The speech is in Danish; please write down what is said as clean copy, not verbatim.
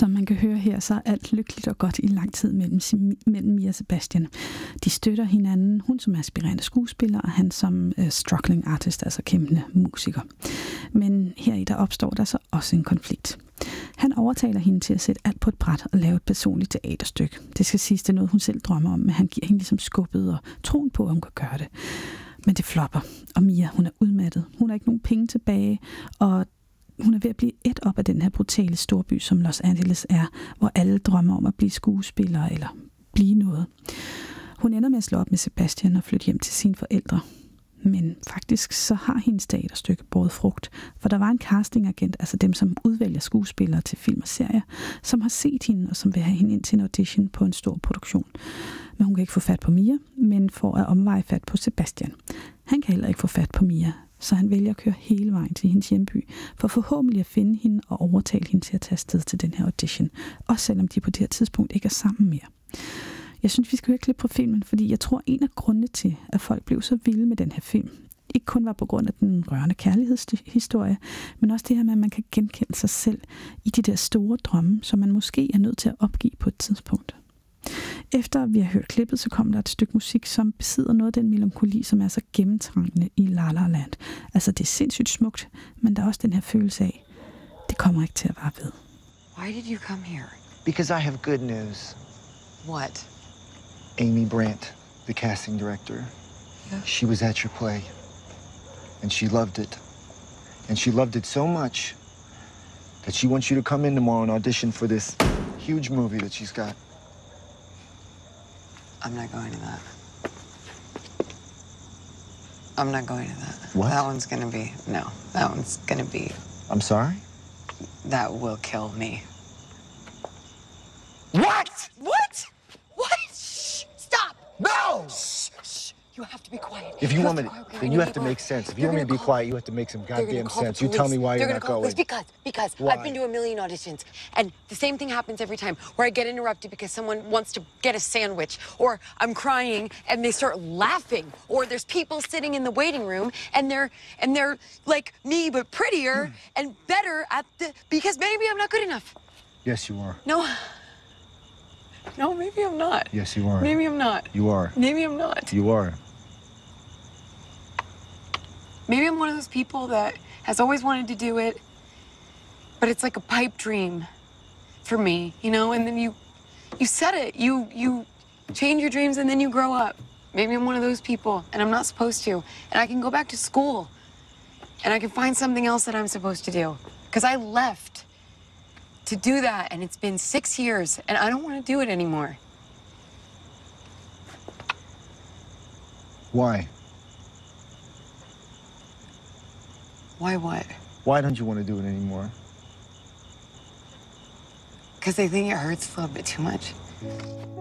Som man kan høre her, så er alt lykkeligt og godt i lang tid mellem Mia og Sebastian. De støtter hinanden, hun som aspirerende skuespiller, og han som struggling artist, altså kæmpende musiker. Men heri der opstår der så også en konflikt. Han overtaler hende til at sætte alt på et bræt og lave et personligt teaterstykke. Det skal siges, det er noget, hun selv drømmer om, men han giver hende ligesom skubbet og troen på, at hun kan gøre det. Men det flopper, og Mia, hun er udmattet. Hun har ikke nogen penge tilbage, og hun er ved at blive et op af den her brutale storby, som Los Angeles er, hvor alle drømmer om at blive skuespiller eller blive noget. Hun ender med at slå op med Sebastian og flytte hjem til sine forældre. Men faktisk så har hendes teaterstykke båret frugt, for der var en castingagent, altså dem, som udvælger skuespillere til film og serier, som har set hende og som vil have hende ind til en audition på en stor produktion. Men hun kan ikke få fat på Mia, men får at omveje fat på Sebastian. Han kan heller ikke få fat på Mia, så han vælger at køre hele vejen til hendes hjemby, for forhåbentlig at finde hende og overtale hende til at tage afsted til den her audition, også selvom de på det her tidspunkt ikke er sammen mere. Jeg synes, vi skal høre et klip på filmen, fordi jeg tror, en af grundene til, at folk blev så vilde med den her film, ikke kun var på grund af den rørende kærlighedshistorie, men også det her med, at man kan genkende sig selv i de der store drømme, som man måske er nødt til at opgive på et tidspunkt. Efter vi har hørt klippet, så kommer der et stykke musik, som besidder noget af den melankoli, som er så gennemtrængende i La La Land. Altså, det er sindssygt smukt, men der er også den her følelse af, det kommer ikke til at vare ved. Why did you come here? Because I have good news. What? Amy Brandt, the casting director, she was at your play, and she loved it. And she loved it so much that she wants you to come in tomorrow and audition for this huge movie that she's got. I'm not going to that. I'm not going to that. What? That one's gonna be, no, that one's gonna be, I'm sorry? that will kill me. What? What? What? Shh, stop! No! Shh, shh. You have to be quiet. If you want me to, to, then you have to make sense. If you want me to be quiet, you have to make some goddamn sense. You tell me why you're not going. Because Why? I've been to a million auditions, and the same thing happens every time, where I get interrupted because someone wants to get a sandwich, or I'm crying and they start laughing, or there's people sitting in the waiting room and they're like me but prettier and better at because maybe I'm not good enough. Yes, you are. No, maybe I'm not. Yes, you are. Maybe I'm not. You are. Maybe I'm not. You are. Maybe I'm one of those people that has always wanted to do it, but it's like a pipe dream for me, you know? And then you set it. You change your dreams and then you grow up. Maybe I'm one of those people and I'm not supposed to. And I can go back to school and I can find something else that I'm supposed to do. Because I left to do that and it's been 6 years and I don't want to do it anymore. Why? Why what? Why don't you want to do it anymore? Because I think it hurts a little bit too much.